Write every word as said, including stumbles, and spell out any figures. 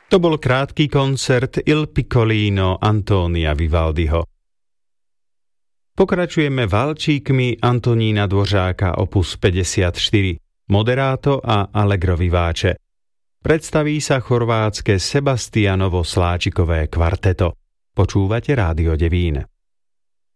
To bol krátky koncert Il Piccolino Antónia Vivaldiho. Pokračujeme valčíkmi Antonína Dvořáka opus päťdesiatštyri, Moderato a Allegro vivace. Predstaví sa chorvátske Sebastianovo Sláčikové kvarteto. Počúvate Rádio Devín.